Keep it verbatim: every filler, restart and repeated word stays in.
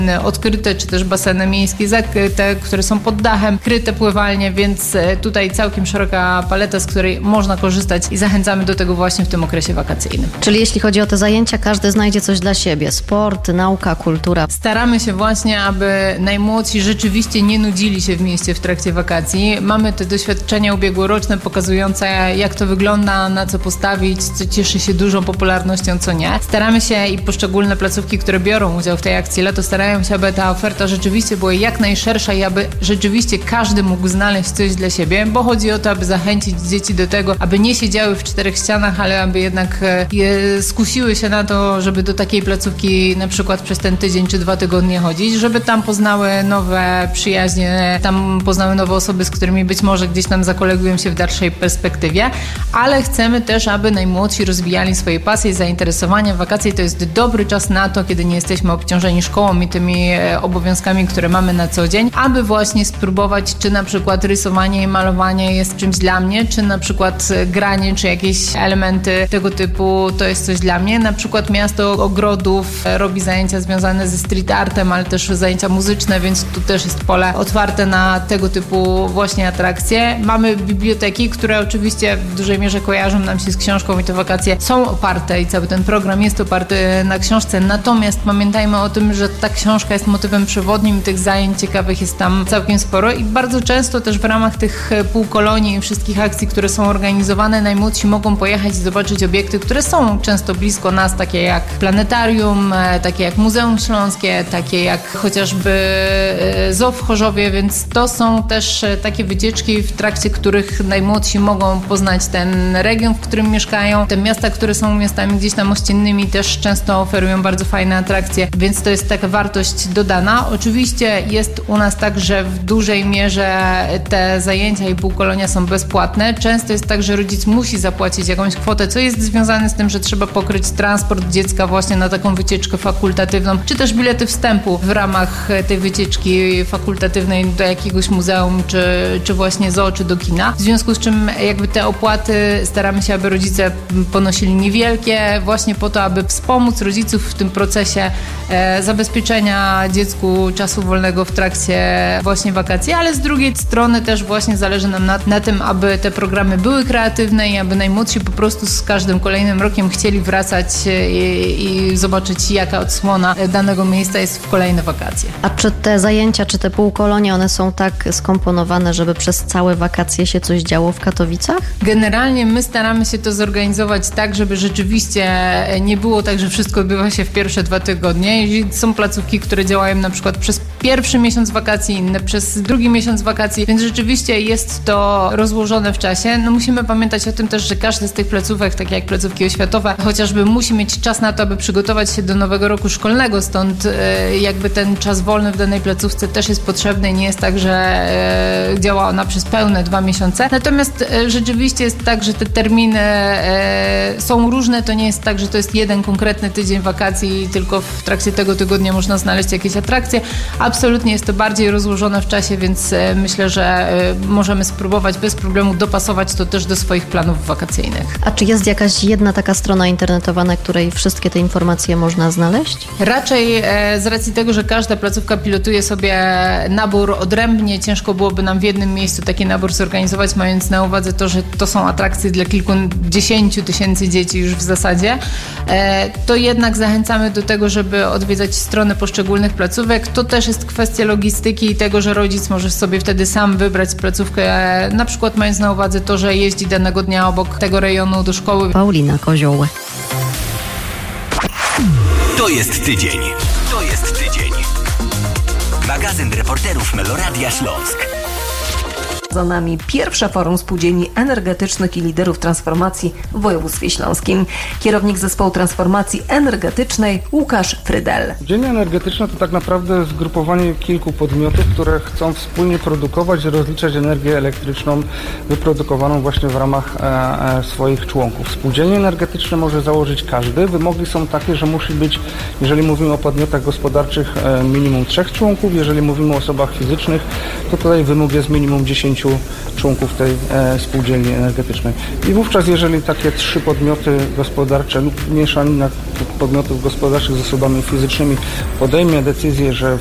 odkryte, czy też baseny miejskie zakryte, które są pod dachem, kryte pływalnie, więc tutaj całkiem szeroka paleta, z której można korzystać i zachęcamy do tego właśnie w tym okresie wakacyjnym. Czyli jeśli chodzi o te zajęcia, każdy znajdzie coś dla siebie. Sport, nauka, kultura. Staramy się właśnie, aby najmłodsi rzeczywiście nie nudzili się w mieście w trakcie wakacji. Mamy te doświadczenia ubiegłoroczne pokazujące, jak to wygląda, na co postawić, co cieszy się dużą popularnością, co nie. Staramy się i poszczególne placówki, które biorą udział w tej akcji Lato, starają się, aby ta oferta rzeczywiście była jak najszersza i aby rzeczywiście każdy mógł znaleźć coś dla siebie, bo chodzi o to, aby zachęcić dzieci do tego, aby nie siedziały w czterech ścianach, ale aby jednak je skusiły się na to, żeby do takiej placówki na przykład przez ten tydzień czy dwa tygodnie chodzić, żeby tam poznały nowe przyjaźnie, tam poznały nowe osoby, z którymi być może gdzieś tam zakolegują się w dalszej perspektywie, ale chcemy też, aby najmłodsi rozwijali swoje pasje, zainteresowania. Wakacje to jest dobry czas na to, kiedy nie jesteśmy obciążeni szkołą i tymi obowiązkami, które mamy na co dzień, aby właśnie spróbować, czy na przykład rysowanie i malowanie jest czymś dla mnie, czy na przykład granie, czy jakieś elementy tego typu to jest coś dla mnie. Na przykład Miasto Ogrodów robi zajęcia związane ze street artem, ale też zajęcia muzyczne, więc tu też jest pole otwarte na tego typu właśnie atrakcje. Mamy biblioteki, które oczywiście w dużej mierze kojarzą nam się z książką i te wakacje są oparte i cały ten program jest oparty na książce. Natomiast pamiętajmy o tym, że ta książka jest motywem przewodnim i tych zajęć ciekawych jest tam całkiem sporo i bardzo często też w ramach tych półkolonii i wszystkich akcji, które są organizowane, najmłodsi mogą pojechać i zobaczyć obiekty, które są często blisko nas, takie jak planetarium, takie jak Muzeum Śląskie, takie jak chociażby Zoo w Chorzowie, więc to są też takie wycieczki, w trakcie których najmłodsi mogą poznać ten region, w którym mieszkają. Te miasta, które są miastami gdzieś tam ościennymi, też często oferują bardzo fajne atrakcje, więc to jest taka wartość dodana. Oczywiście jest u nas tak, że w dużej mierze te zajęcia i półkolonia są bezpłatne. Często jest tak, że rodzic musi zapłacić jakąś kwotę, co jest związane z tym, że trzeba pokryć transport dziecka właśnie na taką wycieczkę fakultatywną, czy też bilety wstępu w ramach tej wycieczki fakultatywnej do jakiegoś muzeum, czy, czy właśnie zoo, czy do kina. W związku z czym jakby te opłaty staramy się, aby rodzice ponosili niewielkie, właśnie po to, aby wspomóc rodziców w tym procesie e, zabezpieczenia dziecku czasu wolnego w trakcie właśnie wakacji, ale z drugiej strony też właśnie zależy nam na, na tym, aby te programy były kreatywne i aby najmłodsi po prostu z każdym kolejnym rokiem chcieli wracać i, i zobaczyć, jaka odsłona danego miejsca jest w kolejne wakacje. A czy te zajęcia, czy te półkolonie, one są tak skomponowane, żeby przez całe wakacje się coś działo w Katowicach? Generalnie my staramy się to zorganizować tak, żeby rzeczywiście nie było tak, że wszystko odbywa się w pierwsze dwa tygodnie. Jeżeli są placówki, które działają na przykład przez pierwszy miesiąc wakacji, inne przez drugi miesiąc wakacji, więc rzeczywiście jest to rozłożone w czasie. No musimy pamiętać o tym też, że każda z tych placówek, takie jak placówki oświatowe, chociażby musi mieć czas na to, aby przygotować się do nowego roku szkolnego, stąd e, jakby ten czas wolny w danej placówce też jest potrzebny i nie jest tak, że e, działa ona przez pełne dwa miesiące. Natomiast e, rzeczywiście jest tak, że te terminy e, są różne, to nie jest tak, że to jest jeden konkretny tydzień wakacji i tylko w trakcie tego tygodnia można znaleźć jakieś atrakcje. Absolutnie jest to bardziej rozłożone w czasie, więc e, myślę, że e, możemy spróbować bez problemu dopasować to też do swoich planów wakacyjnych. A czy jest jakaś jedna taka strona internetowa, na której wszystkie te informacje można znaleźć? Raczej e, z racji tego, że każda placówka pilotuje sobie nabór odrębnie, ciężko byłoby nam w jednym miejscu taki nabór zorganizować, mając na uwadze to, że to są atrakcje dla kilkudziesięciu tysięcy dzieci już w zasadzie, e, to jednak zachęcamy do tego, żeby odwiedzać strony poszczególnych placówek. To też jest kwestia logistyki i tego, że rodzic może sobie wtedy sam wybrać placówkę, e, na przykład mając na uwadze to, że jeździ danego dnia obok tego rejonu do szkoły. Paulina Kozioł. To jest tydzień. To jest tydzień. Magazyn reporterów Meloradia Śląsk. Za nami pierwsze forum spółdzielni energetycznych i liderów transformacji w województwie śląskim. Kierownik zespołu transformacji energetycznej Łukasz Frydel. Spółdzielnia energetyczna to tak naprawdę zgrupowanie kilku podmiotów, które chcą wspólnie produkować i rozliczać energię elektryczną wyprodukowaną właśnie w ramach e, e, swoich członków. Spółdzielnie energetyczne może założyć każdy. Wymogi są takie, że musi być, jeżeli mówimy o podmiotach gospodarczych, e, minimum trzech członków. Jeżeli mówimy o osobach fizycznych, to tutaj wymóg jest minimum dziesięć pięciu członków tej e, spółdzielni energetycznej. I wówczas, jeżeli takie trzy podmioty gospodarcze lub mieszanina podmiotów gospodarczych z osobami fizycznymi podejmie decyzję, że